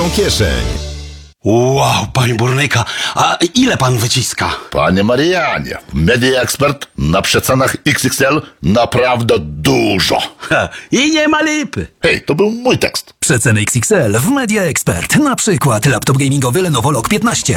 kieszeń. Wow, panie burnyka, a ile pan wyciska? Panie Marianie, Media Expert na przecenach XXL naprawdę dużo. Ha, i nie ma lipy. Hej, to był mój tekst. Przeceny XXL w Media Expert. Na przykład laptop gamingowy Lenovo Log 15.